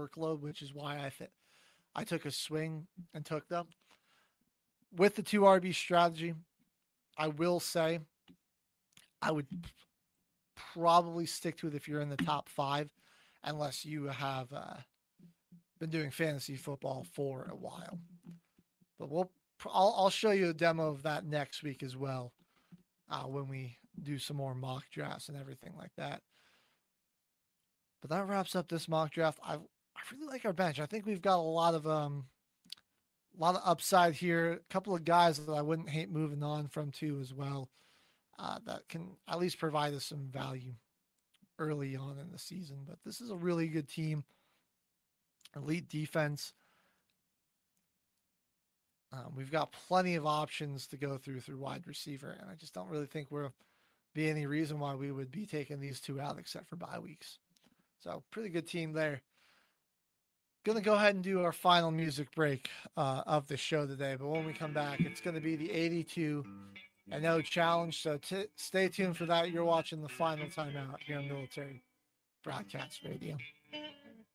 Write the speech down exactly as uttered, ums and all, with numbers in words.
workload, which is why I think I took a swing and took them. With the two R B strategy, I will say I would probably stick to it if you're in the top five, unless you have uh, been doing fantasy football for a while. But we'll I'll, I'll show you a demo of that next week as well, uh, when we do some more mock drafts and everything like that. But that wraps up this mock draft. I I really like our bench. I think we've got a lot of um a lot of upside here. A couple of guys that I wouldn't hate moving on from too as well. Uh, that can at least provide us some value early on in the season. But this is a really good team. Elite defense. Um, we've got plenty of options to go through through wide receiver, and I just don't really think we'll be any reason why we would be taking these two out except for bye weeks. So pretty good team there. Going to go ahead and do our final music break uh, of the show today, but when we come back, it's going to be the eighty-two and no challenge. So t- stay tuned for that. You're watching the final timeout here on Military Broadcast Radio.